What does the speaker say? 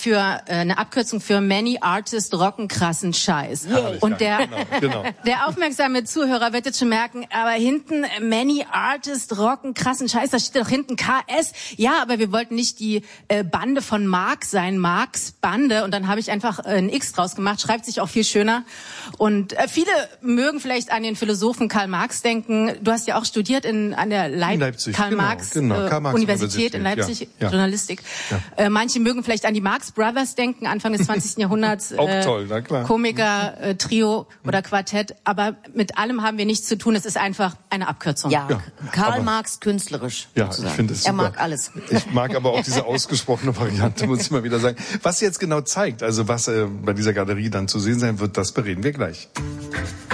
für eine Abkürzung für Many Artists rocken krassen Scheiß. Und genau. Der aufmerksame Zuhörer wird jetzt schon merken, aber hinten Many Artists rocken krassen Scheiß, da steht doch hinten KS. Ja, aber wir wollten nicht die Bande von Mark sein, Marks Bande. Und dann habe ich einfach ein X draus gemacht, schreibt sich auch viel schöner. Und viele mögen vielleicht an den Philosophen Karl Marx denken. Du hast ja auch studiert an der Leipzig, Karl Marx Universität in Leipzig, Journalistik. Ja. Manche mögen vielleicht an die Marx Brothers denken, Anfang des 20. Jahrhunderts. Auch toll, na klar. Komiker, Trio oder Quartett. Aber mit allem haben wir nichts zu tun. Es ist einfach eine Abkürzung. Ja, Karl Marx künstlerisch. Ja, sozusagen. Ich finde es super. Er mag alles. Ich mag aber auch diese ausgesprochene Variante, muss ich mal wieder sagen. Was jetzt genau zeigt, also was bei dieser Galerie dann zu sehen sein wird, das bereden wir gleich.